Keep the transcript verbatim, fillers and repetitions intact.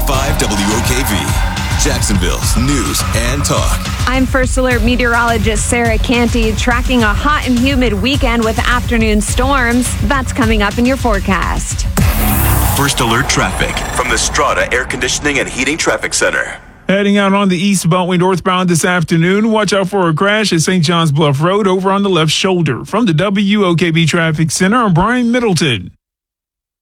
five W O K V, Jacksonville's news and talk. I'm First Alert meteorologist Sarah Canty, tracking a hot and humid weekend with afternoon storms. That's coming up in your forecast. First Alert traffic from the Strata Air Conditioning and Heating Traffic Center. Heading out on the East Beltway northbound this afternoon. Watch out for a crash at Saint John's Bluff Road over on the left shoulder. From the W O K V Traffic Center, I'm Brian Middleton.